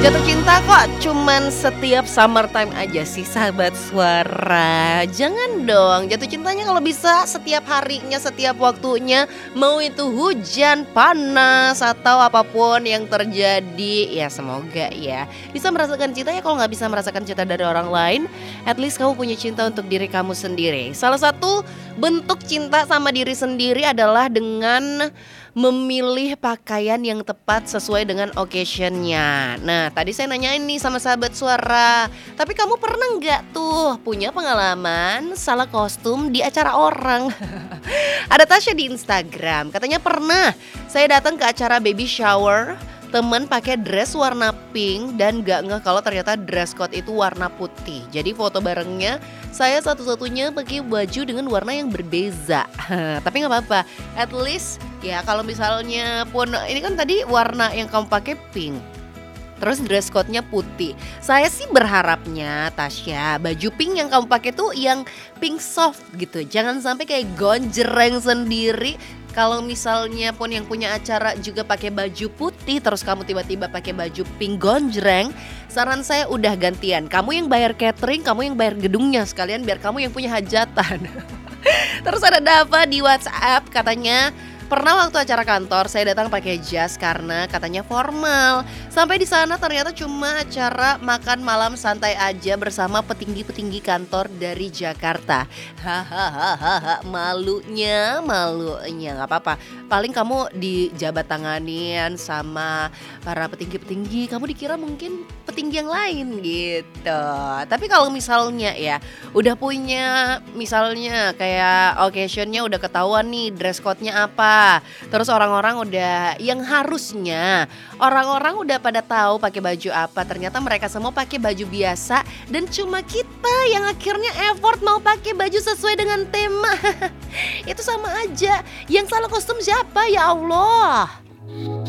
Jatuh cinta kok cuman setiap summertime aja sih sahabat suara. Jangan dong, jatuh cintanya kalau bisa setiap harinya, setiap waktunya. Mau itu hujan, panas, atau apapun yang terjadi. Ya semoga ya bisa merasakan cinta ya. Kalau nggak bisa merasakan cinta dari orang lain, at least kamu punya cinta untuk diri kamu sendiri. Salah satu bentuk cinta sama diri sendiri adalah dengan memilih pakaian yang tepat sesuai dengan occasion-nya. Nah, tadi saya nanyain nih sama sahabat suara, tapi kamu pernah nggak tuh punya pengalaman salah kostum di acara orang? Ada Tasya di Instagram, katanya pernah. Saya datang ke acara baby shower, temen pakai dress warna pink dan gak ngeh kalau ternyata dress code itu warna putih. Jadi foto barengnya saya satu-satunya pakai baju dengan warna yang berbeza. Tapi nggak apa-apa, at least ya kalau misalnya pun ini kan tadi warna yang kamu pakai pink, terus dress code-nya putih. Saya sih berharapnya Tasya, baju pink yang kamu pakai tuh yang pink soft gitu. Jangan sampai kayak gonjreng sendiri. Kalau misalnya pun yang punya acara juga pakai baju putih, terus kamu tiba-tiba pakai baju pink gonjreng, saran saya udah gantian. Kamu yang bayar catering, kamu yang bayar gedungnya sekalian biar kamu yang punya hajatan. Terus ada Dava di WhatsApp katanya, pernah waktu acara kantor saya datang pakai jas karena katanya formal. Sampai di sana ternyata cuma acara makan malam santai aja bersama petinggi-petinggi kantor dari Jakarta. Hahaha, malunya nggak apa-apa. Paling kamu dijabat tanganin sama para petinggi-petinggi, kamu dikira mungkin petinggi yang lain gitu. Tapi kalau misalnya ya udah punya misalnya kayak occasionnya udah ketahuan nih dress code-nya apa. Terus orang-orang udah yang harusnya orang-orang udah pada tahu pakai baju apa, ternyata mereka semua pakai baju biasa dan cuma kita yang akhirnya effort mau pakai baju sesuai dengan tema. Itu sama aja. Yang salah kostum siapa ya Allah?